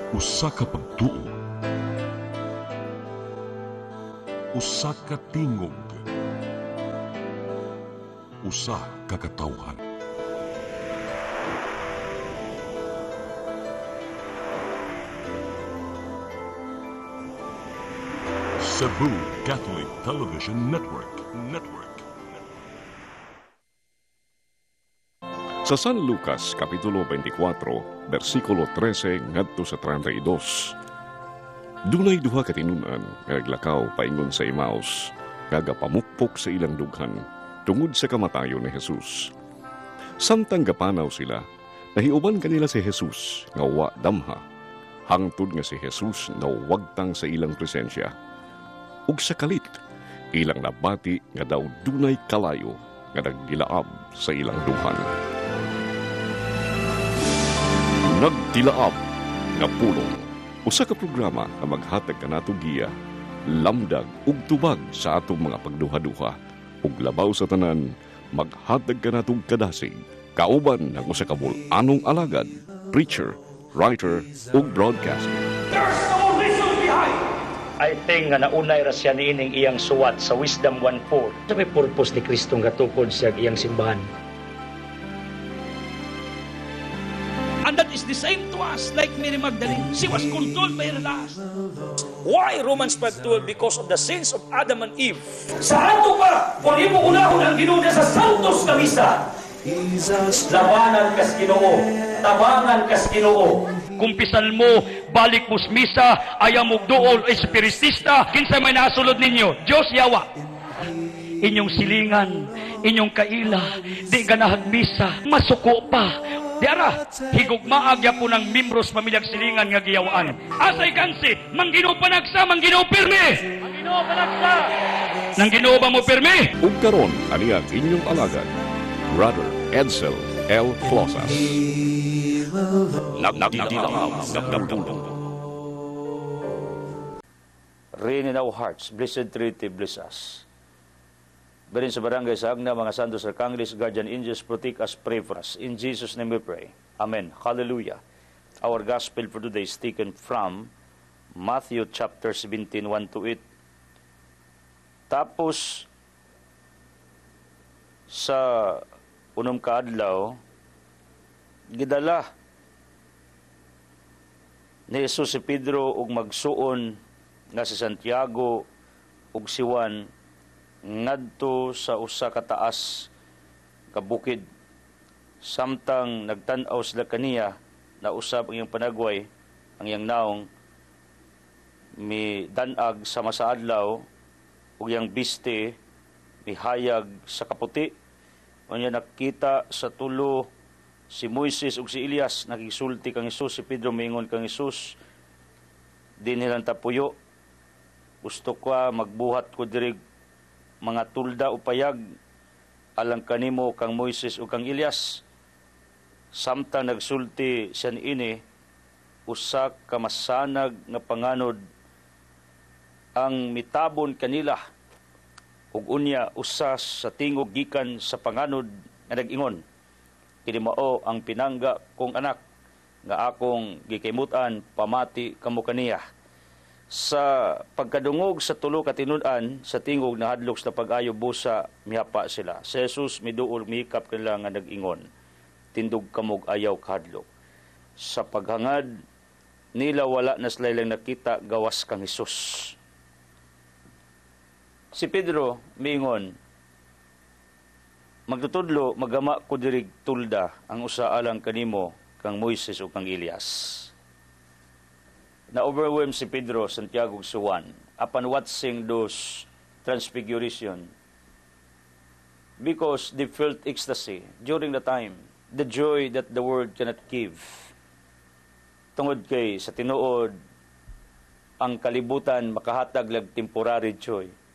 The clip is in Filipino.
Usa ka pagtuo, usa ka tingog, usa ka katawhan. Cebu Catholic Television Network. Sa San Lucas, Kapitulo 24, versikulo 13 ngadto sa 32. Dunay duha ka tinunan nga naglakaw paingon sa Emmaus, gagapamukpok sa ilang dughan tungod sa kamatayon ni Jesus. Samtang gapanaw sila, nahiuban kanila si Jesus nga wa damha, hangtod nga si Jesus nawagtang sa ilang presensya. Ug sa kalit, ilang nabati nga daw dunay kalayo nga nagdilaab sa ilang dughan. Nagdilaab nga pulong, usa ka programa nga maghatag kanatong giya, lamdag ug tubag sa atong mga pagduha-duha, ug labaw sa tanan, maghatag kanatong kadasig, kauban ng usa ka bul-anong alagad, preacher, writer ug broadcaster. There's no reason behind. I think nga naunay ra siya niining iyang suwat sa Wisdom 1:4. Sa may purpose ni Kristo nga tukod siya iyang simbahan. And that is the same to us, like Mary Magdalene. She was controlled by her lust. Why Romans 5:12? Because of the sins of Adam and Eve. Sa ato pa, kung mo unahon ang ginuda sa Santos na misa, labanan kas Ginoo, tabangan kas Ginoo. Kumpisan mo, balik mo sa misa, ayaw mo dool, espiritista, kinsa may nasulod ninyo, Diyos yawa. Inyong silingan, inyong kaila, di ganahag misa, masuko pa. Diara, higugmaag ya po ng membros pamilyag silingan nga giyawaan. Asay kansi, Manggino panagsa, Manggino pirmi! Manggino panagsa! Nang Ginoo ba mo pirmi? Ug karon ani ang inyong alagad, Brother Edsel L. Closas. Reign in our hearts, Blessed Trinity, bless us. Berin sa barangay sa Agna, mga santos, arkangeles, guardian angels, protect us, pray for us. In Jesus' name we pray. Amen. Hallelujah. Our gospel for today is taken from Matthew chapter 17, 1-8. Tapos, sa unong kaadlaw, gidala ni Jesus si Pedro ug magsuon nga si Santiago ug si Juan ngadto sa usa ka taas ka bukid. Samtang nagtan-aw sila kaniya na usab ang iyang panagway, ang iyang naong mi danag sa masaadlaw ug iyang biste mihayag sa kaputi. Unya nakita sa tulo si Moises ug si Elias, nagisulti kang Hesus. Si Pedro miingon kang Hesus, di nilang tapuyo, gusto ko magbuhat ko diri mga tulda o payag alang kanimo kang Moises o kang Elias. Samtang nagsulti siya niini, usa ka masanag nga panganod ang mitabon kanila, ug unya usa sa tingog gikan sa panganod nga nag-ingon, kini mao ang pinangga kong anak nga akong gikaymutan, pamati kamo kaniya. Sa pagkadungog sa tulo ka tinud-an, sa tingog na hadlok sa pag-ayo busa, mihapa sila. Si Jesus miduol mihikap kanila nga nag-ingon, tindog kamog ayaw kahadlok. Sa paghangad nila wala na sila lang nakita gawas kang Hesus. Si Pedro miingon, magtutudlo magama ko dirig tulda ang usa alang kanimo kang Moises o kang Elias. Na-overwhelm si Pedro, Santiago, si Juan upon watching those transfiguration because they felt ecstasy during the time, the joy that the world cannot give. Tungod kay sa tinuod ang kalibutan makahatag lag temporary joy,